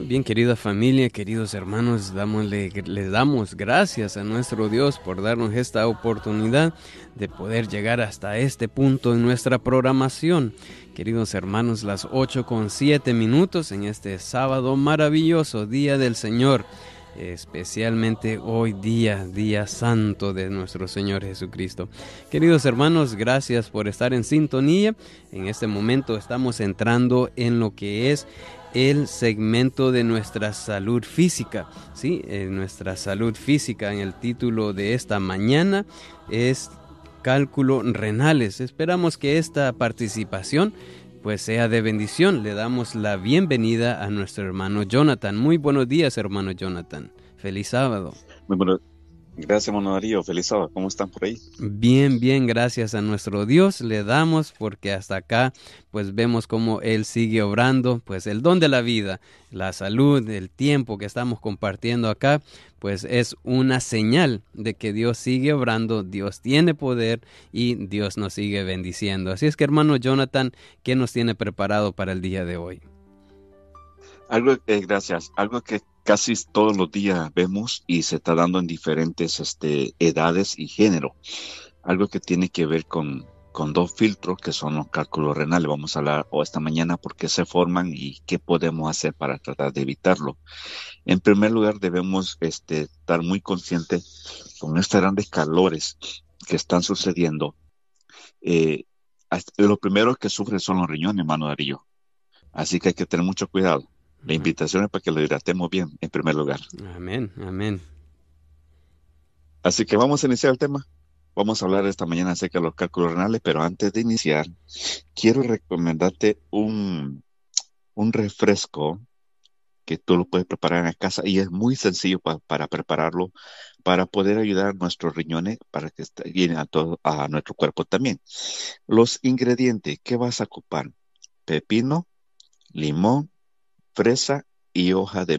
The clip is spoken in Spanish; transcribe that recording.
Bien, querida familia, queridos hermanos, les damos gracias a nuestro Dios por darnos esta oportunidad de poder llegar hasta este punto en nuestra programación. Queridos hermanos, las 8:07 en este sábado maravilloso, Día del Señor, especialmente hoy día santo de nuestro Señor Jesucristo. Queridos hermanos, gracias por estar en sintonía. En este momento estamos entrando en lo que es el segmento de nuestra salud física, ¿sí? Nuestra salud física, en el título de esta mañana es cálculos renales. Esperamos que esta participación pues sea de bendición. Le damos la bienvenida a nuestro hermano Jonathan. Muy buenos días, hermano Jonathan. Feliz sábado. Muy bueno. Gracias, hermano Darío. Feliz sábado. ¿Cómo están por ahí? Bien, gracias a nuestro Dios le damos, porque hasta acá pues vemos cómo Él sigue obrando, pues el don de la vida, la salud, el tiempo que estamos compartiendo acá, pues es una señal de que Dios sigue obrando, Dios tiene poder y Dios nos sigue bendiciendo. Así es que, hermano Jonathan, ¿qué nos tiene preparado para el día de hoy? Gracias. Algo que casi todos los días vemos y se está dando en diferentes edades y género. Algo que tiene que ver con dos filtros que son los cálculos renales. Vamos a hablar esta mañana por qué se forman y qué podemos hacer para tratar de evitarlo. En primer lugar, debemos estar muy conscientes con estos grandes calores que están sucediendo. Lo primero que sufren son los riñones, hermano Darío. Así que hay que tener mucho cuidado. La invitación es para que lo hidratemos bien, en primer lugar. Amén. Así que vamos a iniciar el tema. Vamos a hablar esta mañana acerca de los cálculos renales, pero antes de iniciar, quiero recomendarte un refresco que tú lo puedes preparar en la casa y es muy sencillo para prepararlo, para poder ayudar a nuestros riñones, para que esté bien a nuestro cuerpo también. Los ingredientes que vas a ocupar: pepino, limón, fresa y hoja de